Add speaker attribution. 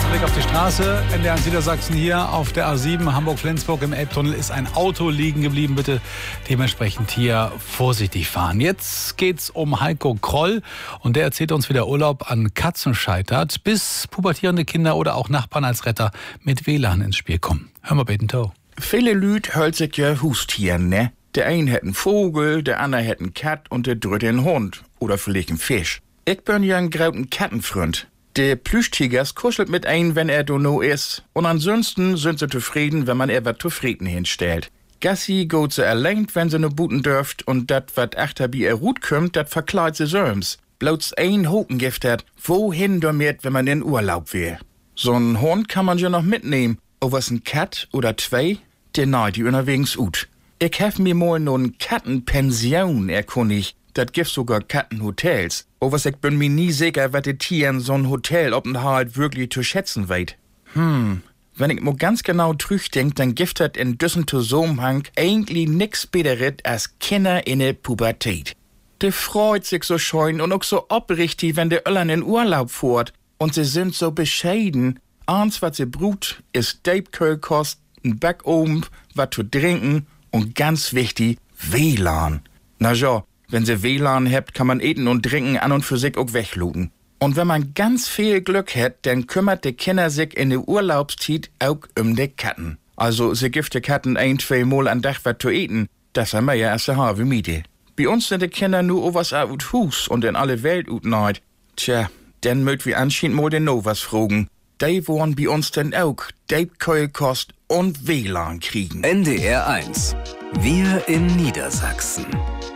Speaker 1: Blick auf die Straße. NDR Niedersachsen hier auf der A7 Hamburg-Flensburg im Elbtunnel ist ein Auto liegen geblieben. Bitte dementsprechend hier vorsichtig fahren. Jetzt geht's um Heiko Kroll und der erzählt uns, wie der Urlaub an Katzen scheitert, bis pubertierende Kinder oder auch Nachbarn als Retter mit WLAN ins Spiel kommen. Hör mal beten, Toe.
Speaker 2: Viele Lüd hölt sich ja Hustieren, ne? Der ein hätt einen Vogel, der andere hätt einen Kat und der dritte einen Hund. Oder vielleicht einen Fisch. Ich bin ja ein grauten Kattenfreund. Der Plüschtigers kuschelt mit ein, wenn er no ist. Und ansonsten sind sie zufrieden, wenn man er wat zufrieden hinstellt. Gassi geht sie allein, wenn sie no buten dürft. Und dat, wat achter bi er Rut kommt, dat verkleidet sie söms. Bloß ein Hokengift hat, wohin damit, wenn man in Urlaub wär. So'n Hund kann man ja noch mitnehmen. O was ein Kat oder zwei, der neid die unterwegs ut. Ich hef mir mal no'n Kattenpension erkundigt. Dat gibt sogar Kattenhotels. O was ich bin mir nie sicher, wat die Tieren so'n Hotel Aufenthalt wirklich zu schätzen weit. Wenn ich mal ganz genau denk, dann gibt dat in düssen Zusammenhang eigentlich nix Besseres als Kinder in der Pubertät. Die freut sich so schön und auch so oprichtig, wenn der Öllern in Urlaub fährt. Und sie sind so bescheiden. Eins, was sie brut, ist Deibkölkost, ein Backofen, was zu trinken und ganz wichtig, WLAN. Na ja, wenn sie WLAN habt, kann man eten und trinken an und für sich auch wegluden. Und wenn man ganz viel Glück hat, dann kümmert die Kinder sich in der Urlaubszeit auch um die Katten. Also sie gibt die Katten ein, zwei Mal am Tag was zu eten. Das haben wir ja erst eine Miete. Bei uns sind die Kinder nur was out Hus und in alle Welt ut neid. Tja, dann mögt wir anscheinend mal den noch was fragen. Die wollen bei uns denn auch Deibkeulkost und WLAN kriegen.
Speaker 3: NDR 1. Wir in Niedersachsen.